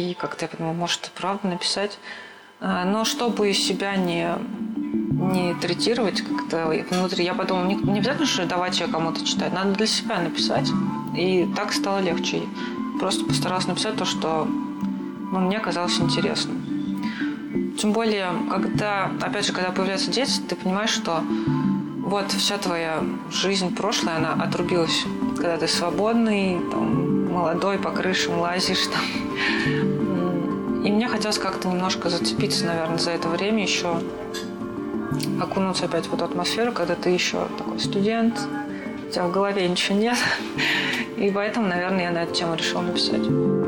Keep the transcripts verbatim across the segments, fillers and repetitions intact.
И как-то я подумала, может, и правда написать. Но чтобы себя не, не третировать как-то внутри, я подумала, не, не обязательно же давать ее кому-то читать, надо для себя написать. И так стало легче. Просто постаралась написать то, что ну, мне казалось интересным. Тем более, когда, опять же, когда появляются дети, ты понимаешь, что вот вся твоя жизнь прошлая, она отрубилась. Когда ты свободный, там, молодой, по крышам лазишь. Там. И мне хотелось как-то немножко зацепиться, наверное, за это время еще, окунуться опять в эту атмосферу, когда ты еще такой студент, у тебя в голове ничего нет. И поэтому, наверное, я на эту тему решила написать.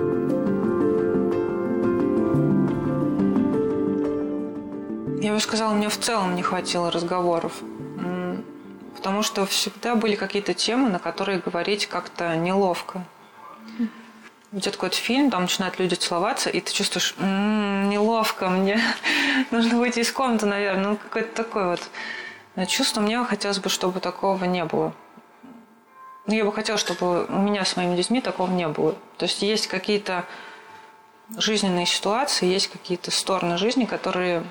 Я бы сказала, мне в целом не хватило разговоров. Потому что всегда были какие-то темы, на которые говорить как-то неловко. Идет какой-то фильм, там начинают люди целоваться, и ты чувствуешь, м-м, неловко мне, нужно выйти из комнаты, наверное. Ну, какое-то такое вот чувство. Мне хотелось бы, чтобы такого не было. Ну, я бы хотела, чтобы у меня с моими детьми такого не было. То есть есть какие-то жизненные ситуации, есть какие-то стороны жизни, которые...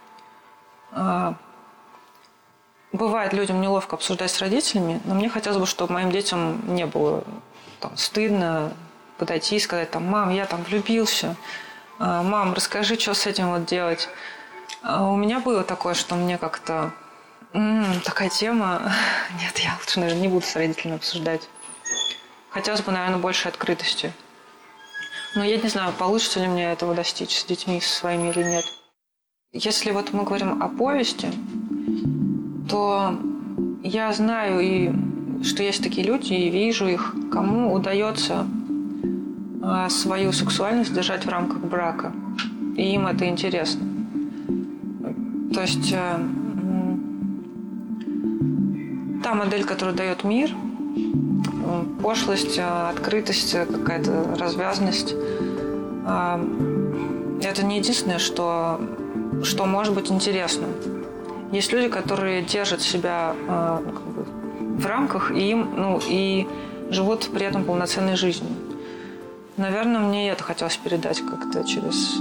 Бывает людям неловко обсуждать с родителями, но мне хотелось бы, чтобы моим детям не было там, стыдно подойти и сказать, там, мам, я там влюбился, мам, расскажи, что с этим вот делать. А у меня было такое, что мне как-то м-м, такая тема, нет, я лучше, наверное, не буду с родителями обсуждать. Хотелось бы, наверное, больше открытости. Но я не знаю, получится ли мне этого достичь с детьми со своими или нет. Если вот мы говорим о повести, то я знаю, и, что есть такие люди, и вижу их, кому удается свою сексуальность держать в рамках брака. И им это интересно. То есть та модель, которую дает мир, пошлость, открытость, какая-то развязность, это не единственное, что, что может быть интересным. Есть люди, которые держат себя э, как бы, в рамках и, им, ну, и живут при этом полноценной жизнью. Наверное, мне это хотелось передать как-то через